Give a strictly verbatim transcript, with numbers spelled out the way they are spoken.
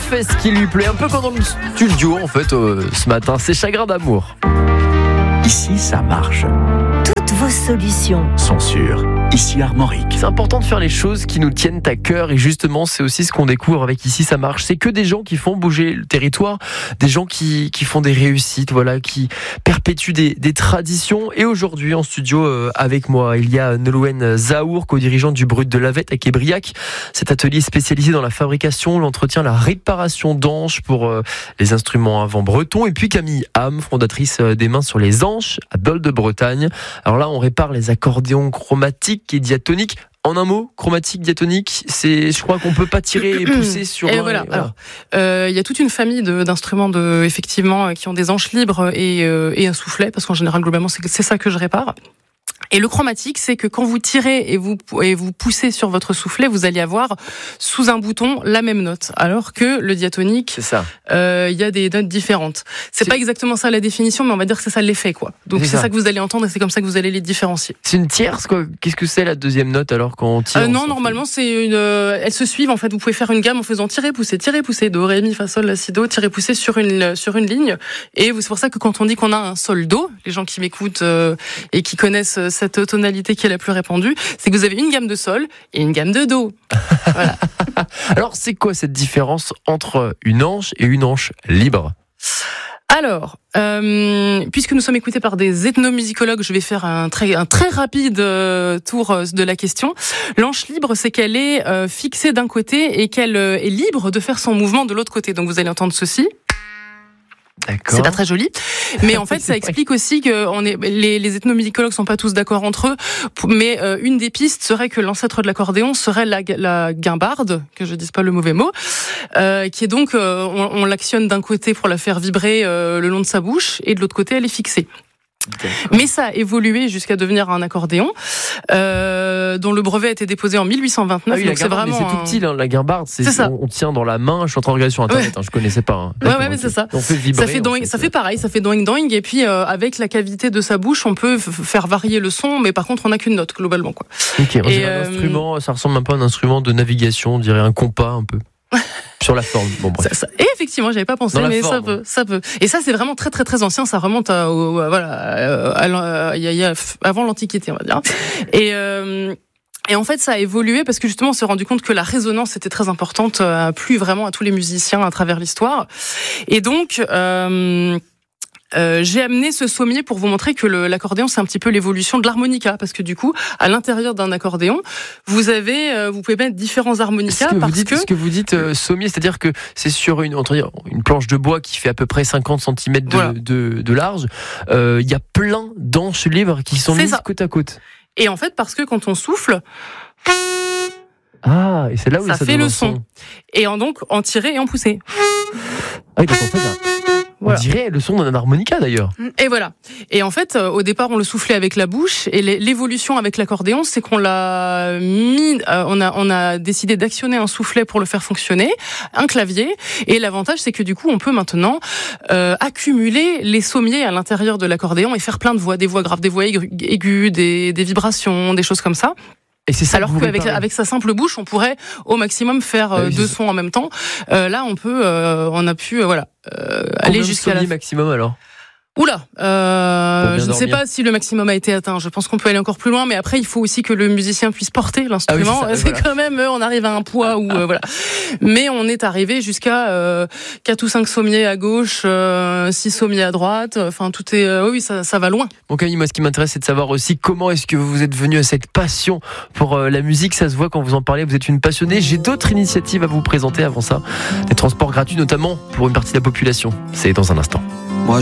fait ce qui lui plaît, un peu comme dans le studio en fait euh, ce matin, c'est Chagrin d'amour. Ici, ça marche. Toutes vos solutions sont sûres. Ici Armorique. C'est important de faire les choses qui nous tiennent à cœur et justement c'est aussi ce qu'on découvre avec Ici ça marche. C'est que des gens qui font bouger le territoire, des gens qui, qui font des réussites, voilà, qui perpétuent des, des traditions. Et aujourd'hui en studio euh, avec moi, il y a Nolwenn Zahour, co-dirigeante du Brut de Lavette à Québriac. Cet atelier spécialisé dans la fabrication, l'entretien, la réparation d'anches pour euh, les instruments à vent bretons. Et puis Camille Ham, fondatrice des Mains sur les Anches à Dol de Bretagne. Alors là on répare les accordéons chromatiques et diatonique. En un mot, chromatique, diatonique, c'est, je crois qu'on peut pas tirer et pousser sur. Et un, voilà. Et voilà. Alors, euh, il y a toute une famille de, d'instruments de, effectivement, qui ont des anches libres et, euh, et un soufflet, parce qu'en général, globalement, c'est, c'est ça que je répare. Et le chromatique, c'est que quand vous tirez et vous, et vous poussez sur votre soufflet, vous allez avoir sous un bouton la même note. Alors que le diatonique, c'est ça. Euh, il y a des notes différentes. C'est, c'est pas exactement ça la définition, mais on va dire que c'est ça l'effet, quoi. Donc c'est, c'est ça. ça que vous allez entendre et c'est comme ça que vous allez les différencier. C'est une tierce, quoi. Qu'est-ce que c'est la deuxième note alors quand on tire? Euh, non, normalement c'est une. Euh, elles se suivent en fait. Vous pouvez faire une gamme en faisant tirer, pousser, tirer, pousser, do, ré, mi, fa, sol, la, si, do, tirer, pousser sur une sur une ligne. Et c'est pour ça que quand on dit qu'on a un sol do, les gens qui m'écoutent euh, et qui connaissent cette tonalité qui est la plus répandue, c'est que vous avez une gamme de sol et une gamme de do. Voilà. Alors, c'est quoi cette différence entre une anche et une anche libre ? Alors, euh, puisque nous sommes écoutés par des ethnomusicologues, je vais faire un très, un très rapide euh, tour de la question. L'anche libre, c'est qu'elle est euh, fixée d'un côté et qu'elle euh, est libre de faire son mouvement de l'autre côté. Donc vous allez entendre ceci. D'accord. C'est pas très joli, mais en fait ça explique aussi que on est, les, les ethnomusicologues sont pas tous d'accord entre eux, mais euh, une des pistes serait que l'ancêtre de l'accordéon serait la, la guimbarde, que je dise pas le mauvais mot, euh, qui est donc euh, on, on l'actionne d'un côté pour la faire vibrer euh, le long de sa bouche et de l'autre côté elle est fixée. Mais ça a évolué jusqu'à devenir un accordéon euh, dont le brevet a été déposé en mille huit cent vingt-neuf. Ah oui, donc c'est vraiment c'est tout petit, hein, la guimbarde. C'est, c'est ça. On, on tient dans la main. Je suis en train de regarder sur internet. Ouais. Hein, je connaissais pas. Hein. Ouais, ouais, mais c'est ça. On fait vibrer. Ça fait, doing, fait, ça fait pareil, ça fait doing doing. Et puis euh, avec la cavité de sa bouche, on peut f- faire varier le son, mais par contre, on n'a qu'une note globalement, quoi. Ok. On et dirait euh... un instrument. Ça ressemble un peu à un instrument de navigation. On dirait un compas un peu. Sur la forme. Bon, bref. Ça, ça, et effectivement, j'avais pas pensé, mais forme. ça peut, ça peut. Et ça, c'est vraiment très, très, très ancien. Ça remonte à, au, à, voilà, à, à, à, à, à, avant l'Antiquité, on va dire. Et euh, Et en fait, ça a évolué parce que justement, on s'est rendu compte que la résonance était très importante, euh, plus vraiment à tous les musiciens à travers l'histoire. Et donc, euh, Euh, j'ai amené ce sommier pour vous montrer que le, l'accordéon c'est un petit peu l'évolution de l'harmonica, parce que du coup à l'intérieur d'un accordéon vous avez euh, vous pouvez mettre différents harmonicas. Ce que parce vous dites, que ce que vous dites euh, sommier, c'est-à-dire que c'est sur une entre dire, une planche de bois qui fait à peu près cinquante centimètres de, voilà. de, de large. Il euh, y a plein d'anches libres qui sont c'est mises ça. côte à côte. Et en fait, parce que quand on souffle, ah, et c'est là où ça, ça fait le son. son. Et en donc en tirer et en pousser. Ah, donc en fait, là, voilà. On dirait le son d'un harmonica d'ailleurs. Et voilà. Et en fait, euh, au départ, on le soufflait avec la bouche, et l'évolution avec l'accordéon, c'est qu'on l'a mis, euh, on a, on a décidé d'actionner un soufflet pour le faire fonctionner, un clavier. Et l'avantage, c'est que du coup, on peut maintenant euh, accumuler les sommiers à l'intérieur de l'accordéon et faire plein de voix, des voix graves, des voix aiguës, des, des vibrations, des choses comme ça. Et c'est ça. Alors qu'avec avec sa simple bouche, on pourrait au maximum faire euh, deux sons en même temps. Euh, là, on peut, euh, on a pu, euh, voilà, euh, aller jusqu'à la maximum alors. Oula, euh, je ne sais pas si le maximum a été atteint. Je pense qu'on peut aller encore plus loin, mais après il faut aussi que le musicien puisse porter l'instrument. Ah oui, c'est, ça, c'est voilà. Quand même, on arrive à un poids où euh, voilà. Mais on est arrivé jusqu'à euh, quatre ou cinq sommiers à gauche, euh, six sommiers à droite. Enfin, tout est, euh, oui, ça, ça va loin. Bon Camille, moi ce qui m'intéresse, c'est de savoir aussi comment est-ce que vous êtes venu à cette passion pour euh, la musique. Ça se voit quand vous en parlez. Vous êtes une passionnée. J'ai d'autres initiatives à vous présenter avant ça, des transports gratuits notamment pour une partie de la population. C'est dans un instant.